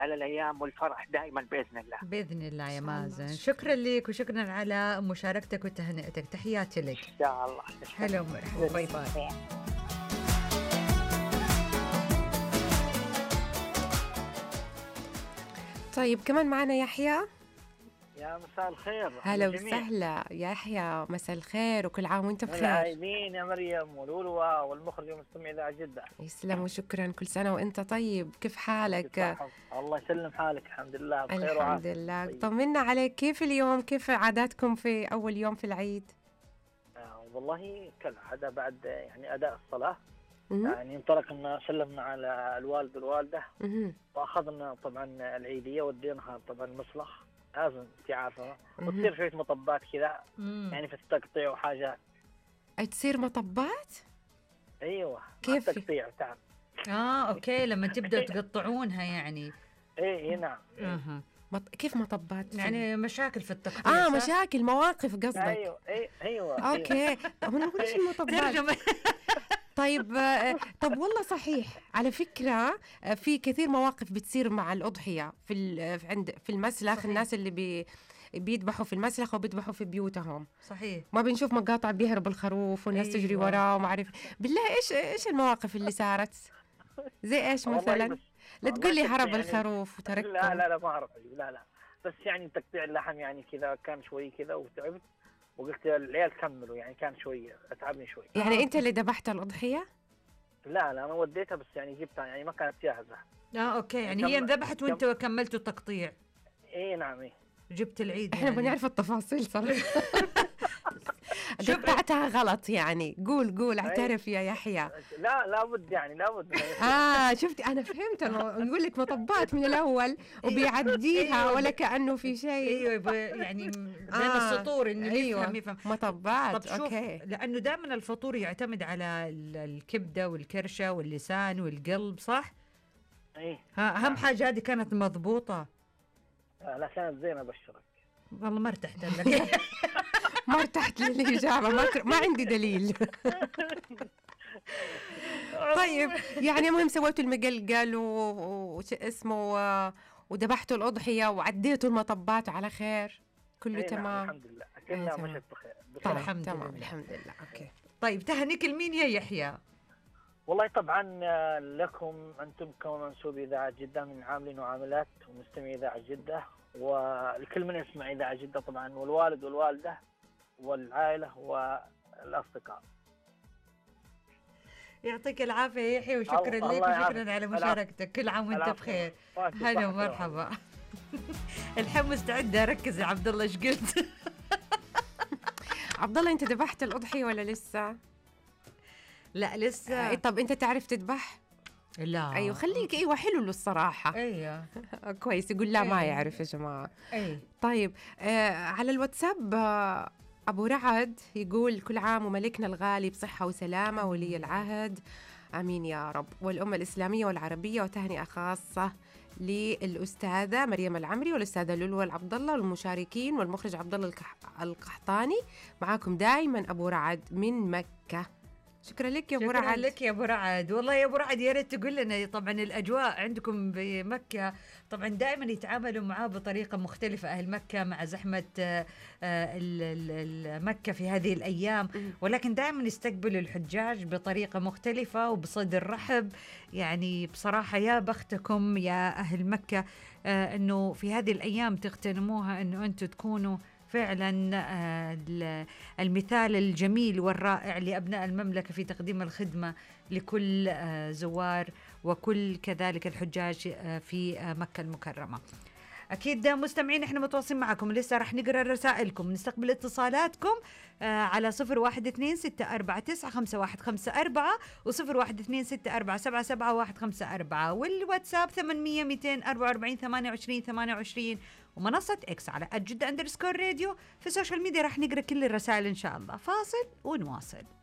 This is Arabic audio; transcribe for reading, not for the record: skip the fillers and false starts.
على الأيام والفرح دائما بإذن الله. بإذن الله يا إن شاء الله. مازن، شكرا لك وشكرا على مشاركتك وتهنئتك، تحياتي لك. إن شاء الله. هلا ومرحبا، باي باي. طيب كمان معنا يحيى. يا مساء الخير. هلا وسهلا يحيى، مساء الخير وكل عام وانت بخير. العايدين يا مريم ولولوة والمخرج ومستمع إذاعة جدة. يسلم وشكرا، كل سنة وانت طيب، كيف حالك؟ الله يسلم حالك. الحمد لله بخير الحمد لله. طمنا عليك، كيف اليوم، كيف عاداتكم في أول يوم في العيد؟ والله كالعادة بعد يعني أداء الصلاة يعني انطلقنا سلمنا على الوالد والوالدة وأخذنا طبعا العيدية وديناها طبعا مصلح، لازم انت عارفة وتصير شوية مطبات كذا يعني في التقطيع وحاجات. تصير مطبات؟ ايوه كيف التقطيع تعرف. اوكي، لما تبدأ تقطعونها يعني. ايه نعم. كيف مطبات؟ يعني مشاكل في التقطيع. مشاكل، مواقف قصدك. ايوه اوكي. طب انا اقول ايش المطبات. طب والله صحيح، على فكرة في كثير مواقف بتصير مع الأضحية في المسلخ. صحيح. الناس اللي بيذبحوا في المسلخ وبيذبحوا في بيوتهم. صحيح. ما بنشوف مقاطع بيهرب الخروف والناس تجري وراه وما أعرف. بالله إيش المواقف اللي صارت؟ زي إيش مثلا؟ لا تقول لي هرب يعني الخروف وتركته. لا ما هرب. لا بس يعني تقطيع اللحم يعني كذا كان شوي كذا وتعبت وقلت العيال كملوا، يعني كان شوية أتعبني شوي. يعني أنت اللي ذبحت الأضحية؟ لا أنا وديتها بس يعني جبتها يعني ما كانت جاهزة. أوكي، يعني هي انذبحت وأنت كملتوا تقطيع. نعم. جبت العيد. إحنا يعني بنعرف التفاصيل صراحة. قطعتها غلط يعني. قول اعترف يا يحيى. لا لابد شفتي أنا فهمت. نقول لك مطبات من الأول وبيعديها ولا كأنه في شيء. ايوه يعني بين السطور انه يفهم مطبات. طب شوف، اوكي، لأنه دائما الفطور يعتمد على الكبدة والكرشة واللسان والقلب، صح؟ أهم حاجة هذه كانت مضبوطة. لا كانت زينة بشرك. والله ما ارتحت لك. ما ارتحت للإجابة. ما عندي دليل. طيب يعني المهم سويتوا المقلقل وش اسمه وذبحتوا الأضحية وعديتوا المطبات على خير، كله تمام. الحمد لله كلها مشت بخير. طيب الحمد لله. اوكي. طيب تهنيك لمين يا يحيى؟ والله طبعا لكم أنتم كمنسوب إذاعة جدة من عاملين وعاملات ومستمعي إذاعة جدة، والكل من يسمع إذاعة جدة طبعا، والوالد والوالدة والعائلة والأصدقاء. يعطيك العافية يا يحيى وشكرا لك وشكرا على مشاركتك. كل عام وانت بخير. هلا ومرحبا. الحين مستعدة أركز يا عبد الله. ايش قلت؟ عبد الله أنت ذبحت الأضحية ولا لسه؟ لا لسه. طب أنت تعرف تذبح؟ لا. أيوه خليك. أيوه حلو له الصراحة. أيوه كويس. يقول لا ما يعرف يا جماعة. طيب على الواتساب أبو رعد يقول كل عام وملكنا الغالي بصحة وسلامة ولي العهد، آمين يا رب، والأمة الإسلامية والعربية، وتهنئة خاصة للأستاذة مريم العمري والأستاذة لولو العبد الله والمشاركين والمخرج عبد الله القحطاني. معاكم دائما أبو رعد من مكة. شكرا لك يا أبو رعد. شكرا لك يا أبو رعد. والله يا أبو رعد يا ريت تقول لنا طبعا الأجواء عندكم بمكة. طبعا دائما يتعاملوا معاه بطريقة مختلفة أهل مكة مع زحمة مكة في هذه الأيام، ولكن دائما يستقبلوا الحجاج بطريقة مختلفة وبصدر رحب. يعني بصراحة يا بختكم يا أهل مكة أنه في هذه الأيام تغتنموها، أنه أنتم تكونوا فعلا المثال الجميل والرائع لأبناء المملكة في تقديم الخدمة لكل زوار وكل كذلك الحجاج في مكة المكرمة. أكيد مستمعين إحنا متواصلين معكم، لسه رح نقرأ رسائلكم، نستقبل اتصالاتكم على 0126495154 و0126477154 والواتساب 800-244-28-28 ومنصة إكس على @جدة_راديو. في السوشيال ميديا رح نقرأ كل الرسائل إن شاء الله. فاصل ونواصل.